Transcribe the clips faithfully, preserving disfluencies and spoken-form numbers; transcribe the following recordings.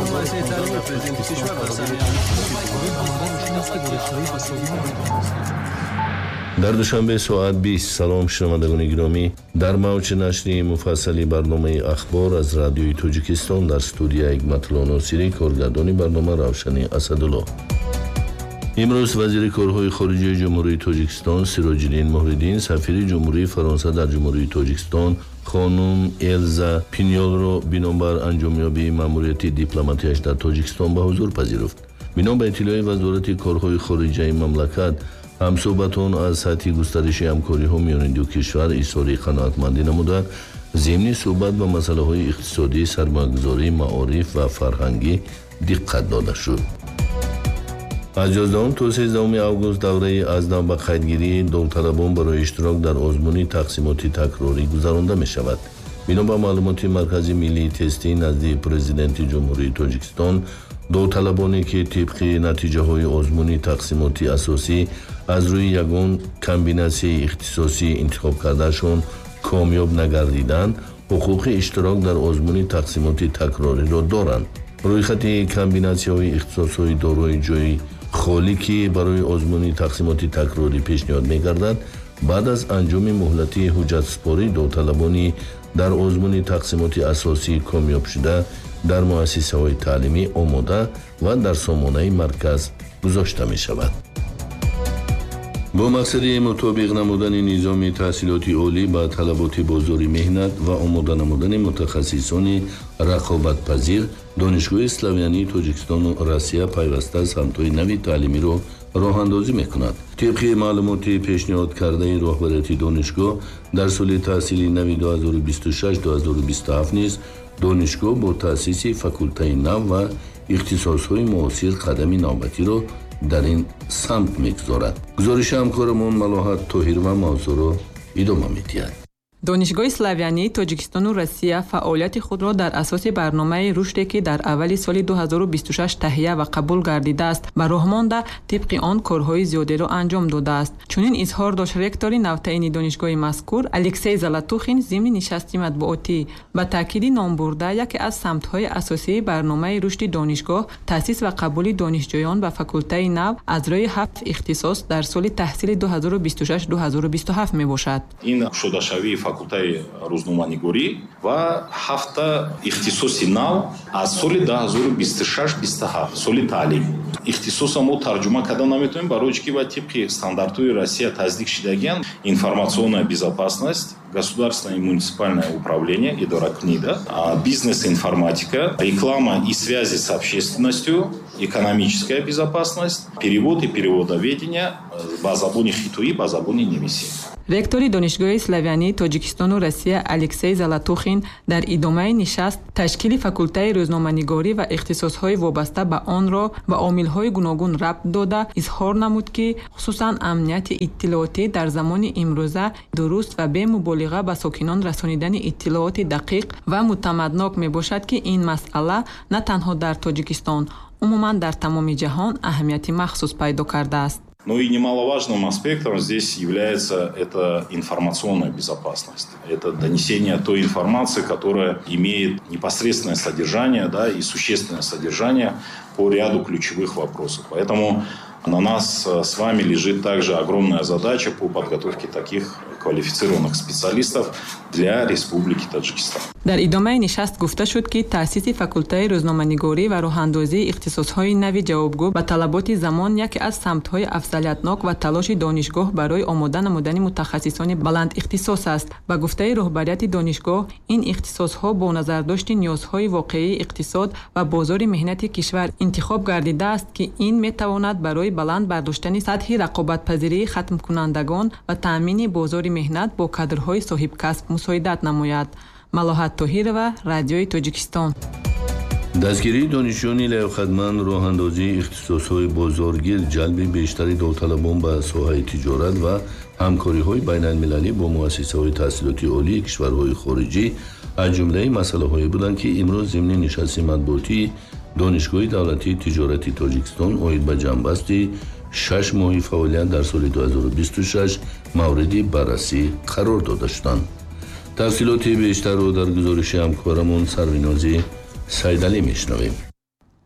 дар душанбе соат бист. салом шунавандагони гиромӣ, дар мавҷи нашри муфассали барномаи ахбор аз радиои Тоҷикистон дар студияи Ҳикматулло Носирӣ, коргардони барнома Равшани Асадулло. имрӯз вазири корҳои хориҷии ҷумҳурии Тоҷикистон Сироҷиддин Муҳриддин сафири ҷумҳурии Фаронса дар ҷумҳурии Тоҷикистон хонум Элза Пиньолро бинобар анҷомёбии маъмурияти дипломатияш дар Тоҷикистон ба ҳузур пазируфт. бино ба иттилои вазорати корҳои хориҷаи мамлакат, ҳамсӯҳбатон аз сатҳи густариши ҳамкориҳо миёни ду кишвар изҳори қаноатмандӣ намуда, зимни суҳбат ба масъалаҳои иқтисодӣ, сармоягузорӣ, маориф ва фарҳангӣ диққат дода шуд. аз ҷоздахум то сездахуми август давраи аз нав ба қайдгирии довталабон барои иштирок дар озмуни тақсимоти такрорӣ гузаронда мешавад. бино ба маълумоти Маркази Миллии Тестӣ назди Президенти Ҷумҳурии Тоҷикистон, довталабоне ки тибқи натиҷаҳои озмуни тақсимоти асосӣ аз рӯи ягон комбинатсияи ихтисосӣ интихоб кардашон комёб нагардиданд, ҳуқуқи иштирок дар озмуни тақсимоти такрориро доранд. рӯйхати комбинатсияҳои ихтисосҳои дорои ҷойи холӣ ки барои озмуни тақсимоти такрорӣ пешниҳод мегардад, баъд аз анҷоми муҳлати ҳуҷҷатсупорӣ довталабони дар озмуни тақсимоти асосӣ комёбшуда дар муассисаҳои таълимӣ омода ва дар сомонаи марказ гузошта мешавад. бо мақсади мутобиқ намудани низоми таҳсилоти олӣ ба талаботи бозори меҳнат ва омода намудани мутахассисони рақобатпазир, донишгоҳи Славянии Тоҷикистону Россия пайваста самтҳои нави таълимиро роҳандозӣ мекунад. тибқи маълумоти пешниҳод кардаи роҳбарияти донишгоҳ, дар соли таҳсили нави ду ҳазору бисту шаш - ду ҳазору бисту ҳафт низ донишгоҳ бо таъсиси факултаи нав ва ихтисосҳои муосир қадами навбатиро дар ин самт мегузорад. гузориши ҳамкорамон Малоҳат Тоҳирова мавзӯъро идома медиҳад. донишгоҳи Славянии Тоҷикистону Россия фаъолияти худро дар асоси барномаи рушде ки дар аввали соли ду ҳазору бисту шаш таҳия ва қабул гардидааст, ба роҳ монда тибқи он корҳои зиёдеро анҷом додааст. чунин изҳор дошт ректори навтаини донишгоҳи мазкур Алексей Залатухин зимни нишасти матбуотӣ. ба таъкиди номбурда, яке аз самтҳои асосии барномаи рушди донишгоҳ таъсис ва қабули донишҷӯён ба факултаи нав аз рӯи ҳафт ихтисос дар соли таҳсили ду ҳазору бисту шаш - ду ҳазору бисту ҳафт мебошад. ин шудашавии факултаи рӯзноманигорӣ ва ҳафта ихтисоси нав аз соли ду ҳазору бисту шаш - бисту ҳафт соли таълим. ихтисоса мо тарҷума карда наметавонем, барои ки ва тибқи стандартҳои Россия таздиқ шудагиянд информационная безопасность, государственное и муниципальное управление, идора КНИДа, бизнес-информатика, реклама и связи с общественностью, экономическая безопасность, перевод и переводоведение, ба забони хитоӣ, ба забони невисӣ. ректори донишгоҳи Славянии Тоҷикистону Россия Алексей Залатухин дар идомаи нишаст ташкили факултаи рӯзноманигорӣ ва ихтисосҳои вобаста ба онро ба омилҳои гуногун рабт дода, изҳор намуд ки хусусан амнияти иттилоотӣ дар замони имрӯза дуруст ва бе муболиға ба сокинон расонидани иттилооти дақиқ ва мутамаднок мебошад ки ин масъала на танҳо дар Тоҷикистон, умуман дар тамоми ҷаҳон аҳамияти махсус пайдо кардааст. Но и немаловажным аспектом здесь является это информационная безопасность. Это донесение той информации, которая имеет непосредственное содержание, да, и существенное содержание по ряду ключевых вопросов. Поэтому на нас с вами лежит также огромная задача по подготовке таких квалифицированных специалистов для Республики Таджикистан. дар идомаи нишаст гуфта шуд ки таъсиси факултаи рӯзноманигорӣ ва роҳандозии ихтисосҳои нави ҷавобгӯ ба талаботи замон яке аз самтҳои афзалиятнок ва талоши донишгоҳ барои омода намудани мутахассисони баланд ихтисос аст. ба гуфтаи роҳбарияти донишгоҳ, ин ихтисосҳо бо назардошти ниёзҳои воқеии иқтисод ва бозори меҳнати кишвар интихоб гардидааст ки ин метавонад барои баланд бардоштани сатҳи рақобатпазирии хатмкунандагон ва таъмини бозори меҳнат бо кадрҳои соҳибкасб мусоидат намояд. Малоҳат Тоҳирова, Радиои Тоҷикистон. дастгирии донишҷӯёни лайҳақадманд, роҳандозии ихтисосҳои бозоргир, ҷалби бештари довталабон ба соҳаи тиҷорат ва ҳамкориҳои байналмилалӣ бо муассисаҳои таҳсилоти олии кишварҳои хориҷӣ аз ҷумлаи масъалаҳое буданд ки имрӯз зимни нишасти матбуотии донишгоҳи давлатии тиҷорати Тоҷикистон оид ба ҷамъбасти шаш моҳи фаъолият дар соли ду ҳазору бисту шаш мавриди баррасӣ қарор дода шуданд. тафсилоти бештарро дар гузориши ҳамкорамон Сарвинозӣ Сайдалӣ мешунавем.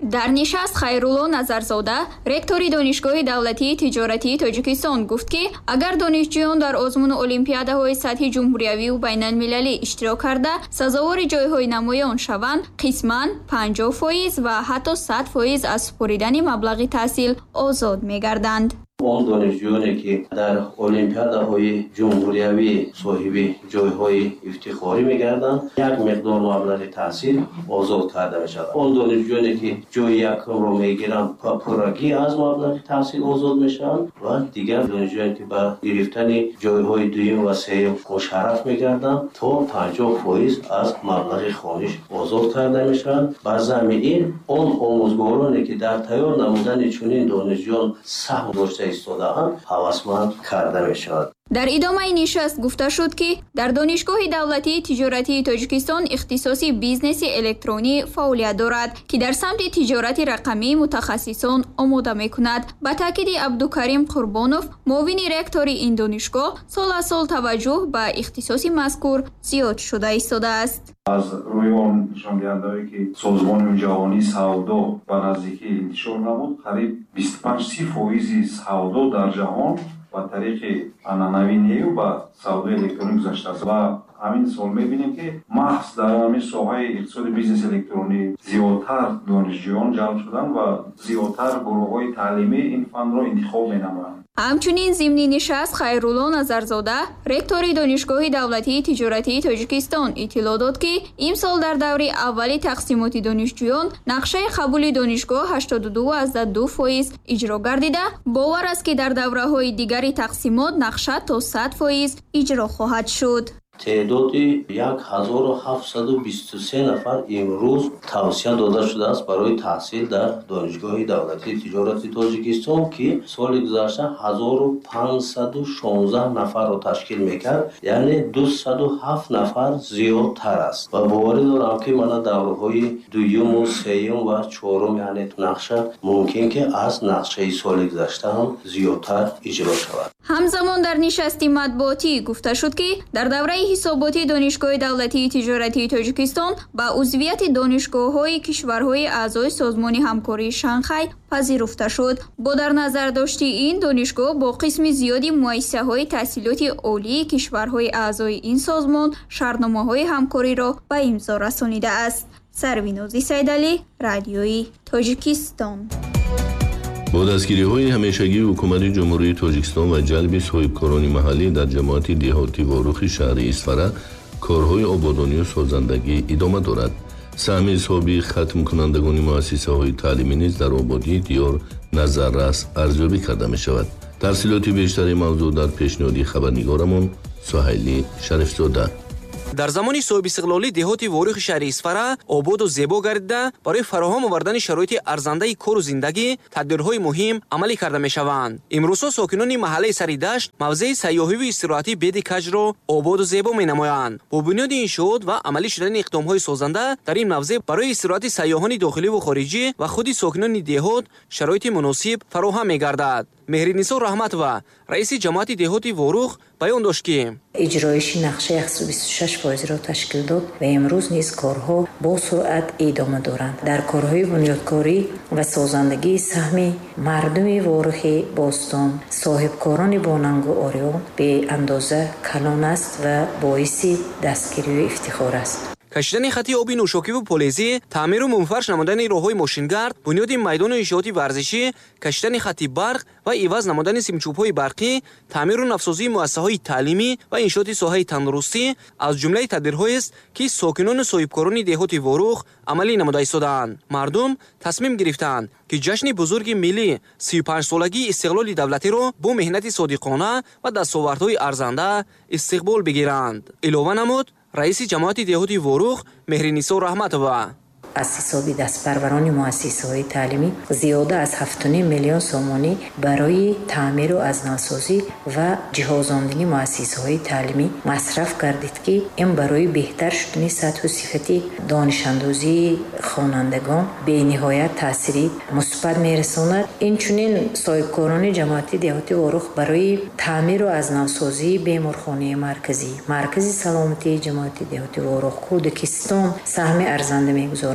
дар нишаст Хайрулло Назарзода, ректори Донишгоҳи давлатии тиҷоратии Тоҷикистон гуфт, ки агар донишҷӯён дар озмуну олимпиадаҳои сатҳи ҷумҳуриявиву байналмилалӣ иштирок карда, сазовори ҷойҳои намоён шаванд, қисман панҷоҳ фоиз ва ҳатто сад фоиз аз супоридани маблағи таҳсил озод мегарданд. он донишҷӯёне ки дар олимпиадаҳои ҷумҳуриявӣ соҳиби ҷойҳои ифтихорӣ мегарданд, як миқдор маблағи таҳсил озод карда мешавад. Он донишҷӯёне ки ҷои якумро мегиранд, ба пуррагӣ аз маблағи таҳсил озод мешаванд ва дигар донишҷӯёне ки ба гирифтани ҷойҳои дуюм ва сеюм мушарраф мегарданд, то панҷоҳ фоиз аз маблағи хониш озод карда мешаванд. Ба замми ин, он омӯзгороне ки дар тайёр намудани чунин донишҷӯён саҳм дошта истодаанд, ҳавасманд карда мешавад. дар идомаи нишаст гуфта шуд, ки дар Донишгоҳи давлатии тиҷоратии Тоҷикистон ихтисоси бизнеси электронӣ фаъолият дорад, ки дар самти тиҷорати рақамӣ мутахассисон омода мекунад. Ба таъкиди Абдукарим Қурбонов, муовини ректори ин донишгоҳ, сол аз сол таваҷҷӯҳ ба ихтисоси мазкур зиёд шуда истодааст. аз рӯи он нишондиҳандае ки созмони ҷаҳонии савдо ба наздикӣ интишор намуд, қариб бисту панҷ фоизи савдо дар ҷаҳон ба тариқи анъанавӣ нею ба савдои электронӣ гузаштааст ва ҳамин сол мебинем ки маҳз дар ҳамин соҳаи иқтисоди бизнеси электронӣ зиёдтар донишҷӯён ҷалб шуданд ва зиёдтар гурӯҳҳои таълимӣ ин фанро интихоб менамоянд. ҳамчунин зимни нишаст Хайрулло Назарзода, ректори Донишгоҳи давлатии тиҷоратии Тоҷикистон, иттилоъ дод, ки имсол дар даври аввали тақсимоти донишҷӯён нақшаи қабули донишгоҳ ҳаштоду ду фаصله ду фоиз иҷро гардида, бовар аст, ки дар давраҳои дигари тақсимот нақша то сад фоиз иҷро хоҳад шуд. تعدادی یک هزار و هفتصد و بیست و سه نفر امروز توصیه داده شده است برای تحصیل در دانشگاه دولتی تجارت تاجیکستان که سال گذشته هزار و پانصد و شانزده نفر را تشکیل میکرد، یعنی دویست و هفت نفر زیادتر است و باوری دارم که من دوره‌های دوم و سوم و چهارم یعنی نقشه ممکن که از نقشه سال گذشته هم زیادتر اجرا شود. همزمان در نشستی مطبوعاتی گفته شد که در دوره حساباتی دانشگاه دولتی تجارتی تاجیکستان با عضویت دانشگاه‌های کشورهای اعضای سازمان همکاری شانگهای پذیرفته شد. با در نظر داشتی این دانشگاه با قسم زیادی مؤسسه‌های تحصیلاتی عالی کشورهای اعضای این سازمان شرطنامه‌های همکاری را به امضا رسانیده است. سروینوزی سیدعلی، رادیوی تاجیکستان. با دستگیری‌های همیشگی حکومت جمهوری تاجیکستان و جلب صاحبکاران محلی در جماعت دهاتی واروخ شهر اسفره، کارهای آبادانی و سازندگی ادامه دارد. سهم حسابی ختم کنندگان مؤسسه‌های تعلیمی نیز در آبادی دیار نظررس ارزیابی کرده می‌شود. تفصیلات بیشتر موضوع در پیشنهادی خبرنگارمان سهیلی شریفزاده. дар замони соҳибистиқлолӣ деҳоти ворихи шаҳри Исфара ободу зебо гардида барои фароҳам овардани шароити арзандаи кору зиндагӣ тадбирҳои муҳим амалӣ карда мешаванд. имрӯзҳо сокинони маҳаллаи сари дашт мавзеи сайёҳиву истироҳатии беди каҷро ободу зебо менамоянд. бо бунёди иншоот ва амалӣ шудани иқдомҳои созанда дар ин мавзеъ барои истироҳати сайёҳони дохиливу хориҷӣ ва худи сокинони деҳот шароити муносиб фароҳам мегардад. меҳринисо раҳматова, раиси ҷамоати деҳоти ворух баён дошт ки иҷроиши нақшаи ексо бисту шаш фоизро ташкил дод ва имрӯз низ корҳо бо суръат идома доранд. дар корҳои бунёдкорӣ ва созандагии саҳми мардуми ворухи бостон соҳибкорони бонангу ориён беандоза калон аст ва боиси дастгирию ифтихор аст. кашидани хати оби нӯшокиву полезӣ, таъмиру мунфарш намудани роҳҳои мошингард, бунёди майдону иншооти варзишӣ, кашидани хати барқ ва иваз намудани симчӯбҳои барқӣ, таъмиру навсозии муассисаҳои таълимӣ ва иншооти соҳаи тандурустӣ аз ҷумлаи тадбирҳоест, ки сокинону соҳибкорони деҳоти ворух амалӣ намуда истоданд. мардум тасмим гирифтанд, ки ҷашни бузурги миллӣ сию панҷсолагии истиқлоли давлатиро бо меҳнати содиқона ва дастовардҳои арзанда истиқбол бигиранд. илова намуд раиси ҷамоати деҳоти ворух меҳринисо раҳматова. аз ҳисоби дастпарварони муассисаҳои таълимӣ зиёда аз ҳафт و نیم миллион сомонӣ барои таъмиру азнавсозӣ ва ҷиҳозондани муассисаҳои таълимӣ масраф гардид, ки ин барои беҳтар шудани сатҳу сифати донишандозии хонандагон бениҳоят таъсири мусбат мерасонад. инчунин соҳибкорони ҷамоати деҳоти ворух барои таъмиру азнавсозии беморхонаи марказӣ, маркази саломатии ҷамоати деҳоти ворух, кӯдакистон саҳми арзанда мегузоранд.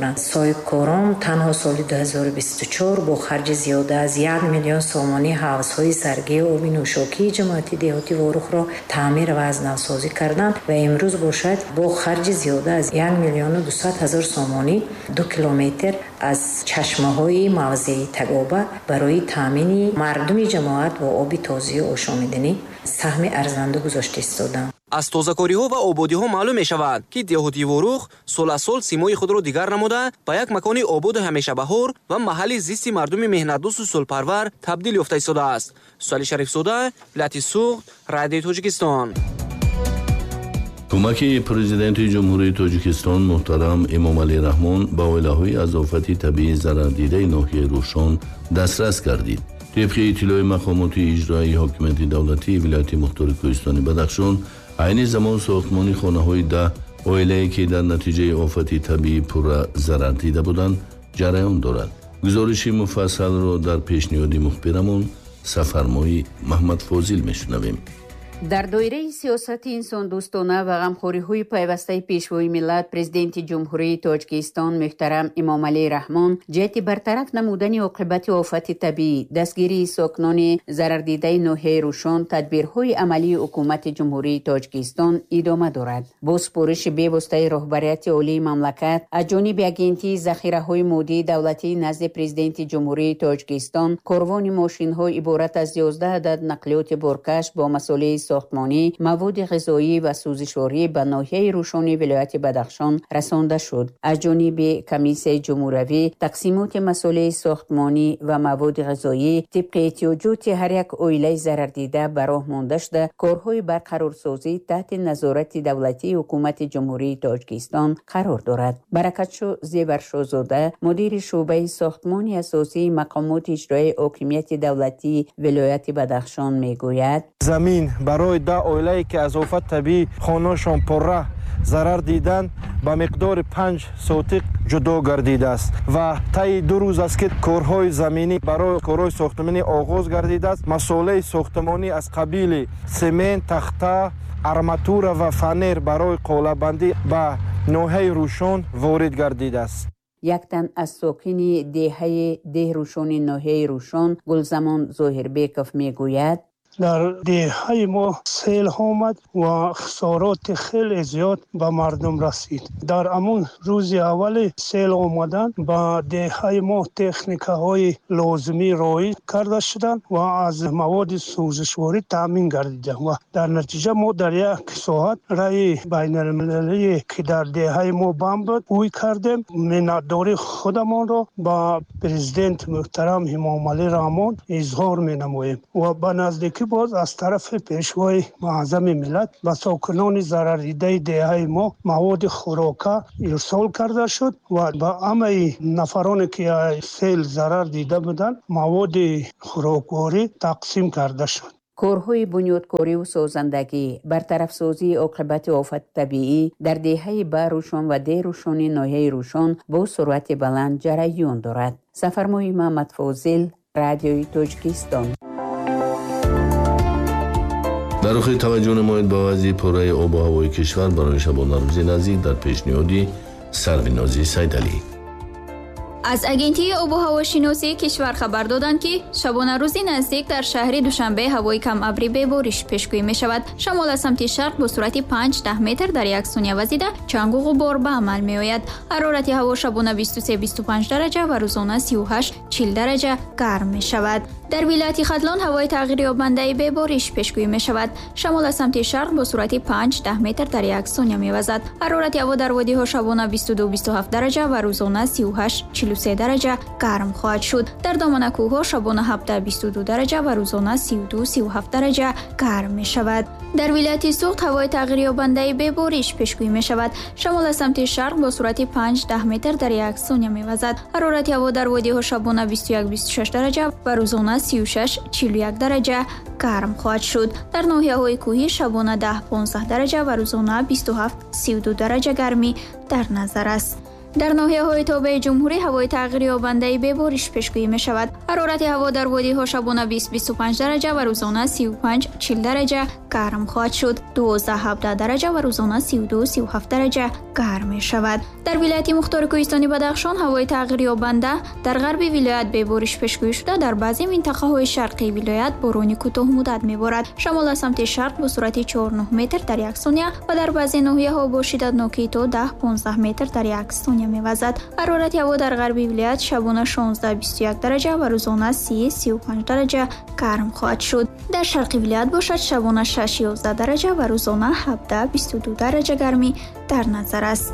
карданд. соҳибкорон танҳо соли ду ҳазору бисту чор бо харҷи зиёда аз як миллион сомонӣ ҳавзҳои заргии оби нӯшокии ҷамоатии деҳоти Ворухро таъмир ва азнавсозӣ карданд ва имрӯз бошад бо харҷи зиёда аз як миллиону дусад ҳазор сомонӣ ду километр аз чашмаҳои мавзеи Тагоба барои таъмини мардуми ҷамоат бо оби тозию ошомиднӣ саҳми арзанда гузошта истоданд. аз тозакориҳо ва ободиҳо маълум мешавад, ки деҳоти Ворух сол аз сол симои худро дигар намуда ба як макони ободу ҳамешабаҳор ва маҳалли зисти мардуми меҳнатдӯсту солпарвар табдил ёфта истодааст. Суали Шарифзода, Вилояти Суғд, Радиои Тоҷикистон. кӯмаки президенти ҷумҳурии Тоҷикистон муҳтарам Эмомалӣ Раҳмон ба оилаҳои аз офати табиӣ зарардидаи ноҳияи Рӯшон дастрас гардид. طبق اطلاع مقامات اجرایی حاکمیت دولتی ولایت مختار کوهستان بدخشان عین زمان ساختمان خانه‌های ده عائله‌ای که در نتیجه آفت طبیعی پر ضرر دیده بودند جریان دارد. گزارش مفصل را در پیشنهاد مخبرمون سفرمای محمد فاضل میشنویم. дар доираи сиёсати инсондӯстона ва ғамхориҳои пайвастаи пешвои миллат президенти ҷумҳурии Тоҷикистон муҳтарам Эмомалӣ Раҳмон ҷиҳати бартараф намудани оқибати офати табиӣ, дастгирии сокинони зарардидаи ноҳияи Рӯшон тадбирҳои амалии ҳукумати ҷумҳурии Тоҷикистон идома дорад. бо супориши бевоситаи роҳбарияти олии мамлакат аз ҷониби агентии захираҳои моддии давлатӣ назди президенти ҷумҳурии Тоҷикистон корвони мошинҳо иборат аз ёздаҳ адад нақлиёти боркаш бо масъулии сохтмонӣ, маводи ғизоӣ ва сӯзишворӣ ба ноҳияи Рӯшони вилояти Бадахшон расонда шуд. аз ҷониби комиссияи ҷумҳуравӣ тақсимоти масъулии сохтмонӣ ва маводи ғизоӣ тибқи эҳтиёҷоти ҳар як оилаи зарардида ба роҳ монда шуда корҳои барқарорсозӣ таҳти назорати давлатии ҳукумати ҷумҳурии Тоҷикистон қарор дорад. Баракатшо Зебар Шозода, мудири шуъбаи сохтмони асосии мақомоти иҷроии ҳокимияти давлатии вилояти Бадахшон мегӯяд: замин барои да оилае ки аз офат табиӣ хонашон пурра зарар диданд ба миқдори панҷ сотиқ ҷудо гардидааст ва таи ду рӯз аст ки корҳои заминӣ барои корҳои сохтмонӣ оғоз гардидааст. масъулаи сохтмонӣ аз қабили семент, тахта, арматура ва фанер барои қолабандӣ ба ноҳияи Рӯшон ворид гардидааст. як тан аз сокини деҳаи деҳ Рӯшони ноҳияи Рӯшон Гулзамон Зоҳирбеков мегӯяд: дар деҳаи мо сел омад ва хисороти хеле зиёд ба мардум расид. дар амун рӯзи аввали сел омадан ба деҳаи мо техникаҳои лозимӣ роӣ карда шуданд ва аз маводи сӯзишворӣ таъмин гардиданд ва дар натиҷа мо дар як соат раи байналмилалие ки дар деҳаи мо банд буд ӯй кардем. миннатдории худамонро ба президент муҳтарам Эмомалӣ Раҳмон изҳор менамоем ва ба наздики боз аз тарафи пешвои муъаззами миллат ба сокинони зарардидаи деҳаи мо маводи хӯрока ирсол карда шуд ва ба ҳамаи нафароне ки сел зарар дида буданд маводи хӯрокворӣ тақсим карда шуд. корҳои бунёдкориву созандагӣ, бартарафсозии оқибати офати табиӣ дар деҳаи ба Рӯшон ва деҳ Рӯшони ноҳияи Рӯшон бо суръати баланд ҷараён дорад. Сафармои Маҳмад Фозил, Радиои Тоҷикистон. дар охир таваҷҷӯҳ намоед ба вазъи пурраи обу ҳавои кишвар барои шабонарӯзи наздик дар пешниҳоди Сарвинози Сайдалӣ. аз агентии обуҳавошиносии кишвар хабар доданд, ки шабонарӯзи наздик дар шаҳри Душанбе ҳавои камабри бебориш пешгӯӣ мешавад. шамол аз самти шарқ бо суръати панҷ даҳ метр дар як сония вазида чангу ғубор ба амал меояд. ҳарорати ҳаво шабона бисту се бисту панҷ дараҷа ва рӯзона сию ҳашт чил дараҷа гарм мешавад. дар вилояти Хатлон ҳавои тағйирёбандаи бебориш пешгӯӣ мешавад. шамол аз самти шарқ бо суръати панҷ даҳ метр дар як сония мевазад. ҳарорати ҳаво дар водиҳо шабона бисту ду бисту ҳафт дараҷа ва рӯзона сию ҳашт чилу се дараҷа гарм хоҳад шуд. дар домана кӯҳҳо шабона ҳабдаҳ бисту ду дараҷа ва рӯзона сию ду сию ҳафт дараҷа гарм мешавад. дар вилояти Суғд ҳавои тағйирёбандаи бебориш пешгӯӣ мешавад. шамол аз самти шарқ бо суръати панҷ даҳ метр дар як сония мевазад. ҳарорати ҳаво дар водиҳо шабона бисту як бисту шаш дараҷа ва рӯзона сию шаш чилу як дараҷа гарм хоҳад шуд. дар ноҳияҳои кӯҳӣ шабона даҳ понздаҳ дараҷа ва рӯзона бисту ҳафт сию ду дараҷа гармӣ дар назар аст. дар ноҳияҳои тобеи ҷумҳурӣ ҳавои тағйирёбандаи бебориш пешгӯӣ мешавад. ҳарорати ҳаво дар водиҳо шабона бист бисту панҷ дараҷа ва рӯзона сию панҷ чил дараҷа гарм хоҳад шуд. дувоздаҳ ҳабдаҳ дараҷа ва рӯзона сию ду сию ҳафт дараҷа гарм мешавад. дар вилояти мухтори кӯҳистони бадахшон ҳавои тағйирёбанда, дар ғарби вилоят бебориш пешгӯӣ шуда, дар баъзе минтақаҳои шарқии вилоят борони кӯтоҳмуддат меборад. Шамол аз самти шарқ бо суръати чор нӯҳ метр дар як сония ва дар баъзе ноҳияҳо бо шиддатнокӣ то даҳ понздаҳ метр дар як сония мевазад. ҳарорати ҳаво дар ғарби вилоят шабона шонздаҳ бисту як дараҷа ва рӯзона си сию панҷ дараҷа гарм хоҳад шуд. дар шарқи вилоят бошад шабона шаш ёздаҳ дараҷа ва рӯзона ҳабдаҳ бисту ду дараҷа гармӣ дар назар аст.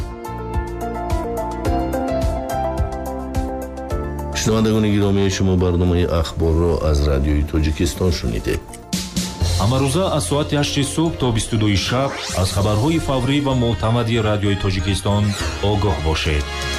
шунавандагони гиромӣ, шумо барномаи ахборро аз радиои Тоҷикистон шунидед. ҳамарӯза аз соати ҳашти субҳ то бисту дуи шаб аз хабарҳои фаврӣ ва мӯътамади радиои Тоҷикистон огоҳ бошед.